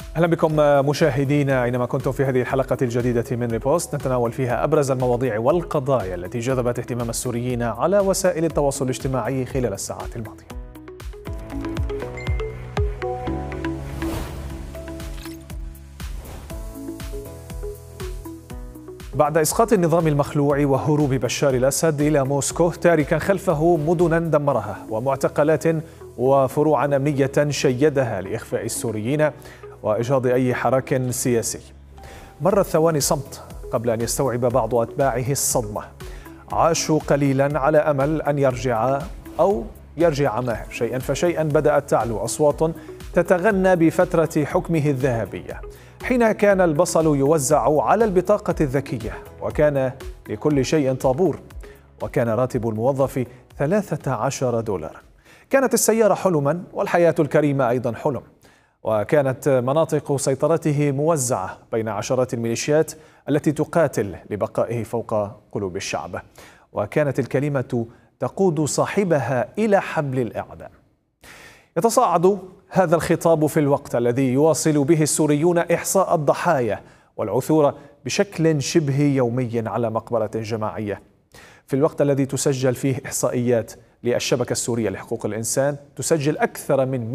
أهلا بكم مشاهدينا أينما كنتم في هذه الحلقة الجديدة من ريبوست، نتناول فيها أبرز المواضيع والقضايا التي جذبت اهتمام السوريين على وسائل التواصل الاجتماعي خلال الساعات الماضية. بعد إسقاط النظام المخلوع وهروب بشار الأسد إلى موسكو تاركا خلفه مدنا دمرها ومعتقلات وفروعا أمنية شيدها لإخفاء السوريين وإجهاض أي حراك سياسي، مرت ثواني صمت قبل أن يستوعب بعض أتباعه الصدمة. عاشوا قليلا على أمل أن يرجع ماهر. شيئا فشيئا بدأت تعلو أصوات تتغنى بفترة حكمه الذهبية، حين كان البصل يوزع على البطاقة الذكية وكان لكل شيء طابور، وكان راتب الموظف 13 دولارا. كانت السيارة حلما والحياة الكريمة أيضا حلم، وكانت مناطق سيطرته موزعة بين عشرات الميليشيات التي تقاتل لبقائه فوق قلوب الشعب، وكانت الكلمة تقود صاحبها إلى حبل الإعدام. يتصاعد هذا الخطاب في الوقت الذي يواصل به السوريون إحصاء الضحايا والعثور بشكل شبه يومي على مقبرة جماعية، في الوقت الذي تسجل فيه إحصائيات للشبكة السورية لحقوق الإنسان تسجل أكثر من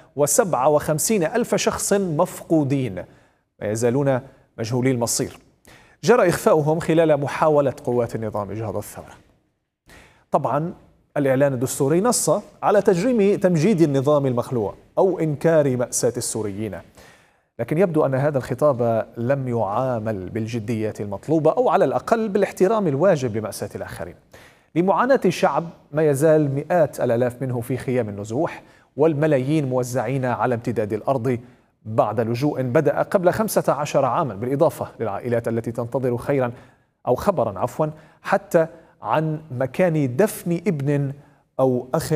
157 ألف شخص مفقودين ويزالون مجهولي المصير، جرى إخفاؤهم خلال محاولة قوات النظام إجهاض الثورة. طبعا الإعلان الدستوري نص على تمجيد النظام المخلوع أو إنكار مأساة السوريين، لكن يبدو أن هذا الخطاب لم يعامل بالجدية المطلوبة أو على الأقل بالاحترام الواجب لمأساة الآخرين. لمعاناة الشعب ما يزال مئات الآلاف منه في خيام النزوح، والملايين موزعين على امتداد الأرض بعد لجوء بدأ قبل 15 عاما، بالإضافة للعائلات التي تنتظر خبرا حتى عن مكان دفن ابن أو أخ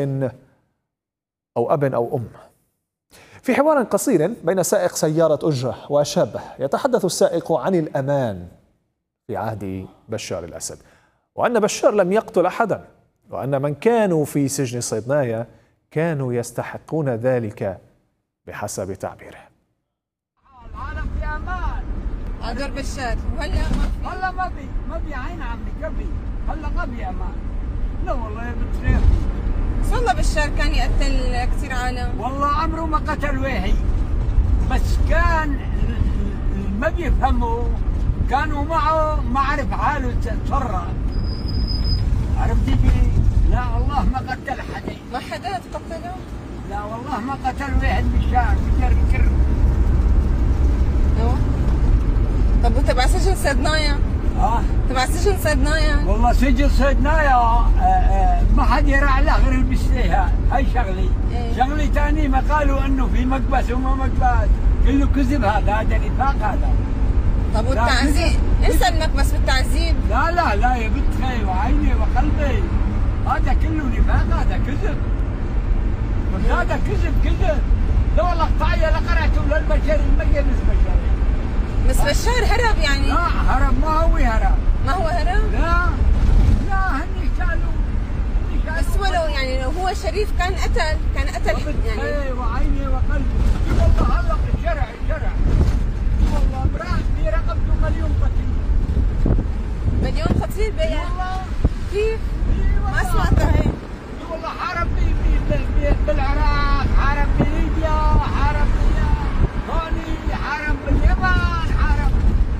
أو أب أو أم. في حوار قصير بين سائق سيارة أجرة وشابه، يتحدث السائق عن الأمان في عهد بشار الأسد، وأن بشار لم يقتل أحدا، وأن من كانوا في سجن صيدنايا كانوا يستحقون ذلك بحسب تعبيره. العالم في أمان. أدر بشار هلا ما في عين عمي كفي، هلا ما في أمان. لا والله يا بنت خير. والله بشار كان يقتل كثير عالم. والله عمره ما قتل واحد، بس كان ما بيفهموا، كانوا معه ما عرف حاله تفرع. عرفتي كيف؟ لا والله ما قتل حدا. ما حدا قتله؟ لا والله ما قتل واحد بالشارع بجر. ايوه. طب وتبع سجن صيدنايا؟ تبع سجن صيدنايا؟ والله سجن صيدنايا ما حد يرع له غير المسليها، هاي شغلي. شغلي ثاني ما قالوا انه في مقبس وما مقبس، كله كذب. هذا نفاق هذا. طب والتعذيب؟ انسى المكبس والتعذيب. لا يا بنت خي وعيني وقلبي، هذا كله نفاق، هذا كذب. هذا كذب. لا والله قطعيه لا قرعته للبشر المجلس بشري. بس بشار هرب يعني؟ لا هرب، ما هو هرب. لا هني كانوا بس ولو يعني لو هو شريف كان قتل يعني. وعيني وقلبي.